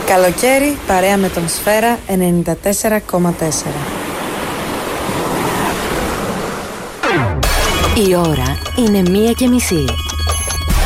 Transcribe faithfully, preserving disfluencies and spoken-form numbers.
Καλοκαίρι παρέα με τον Σφαίρα ενενήντα τέσσερα κόμμα τέσσερα. Η ώρα είναι μία και μισή.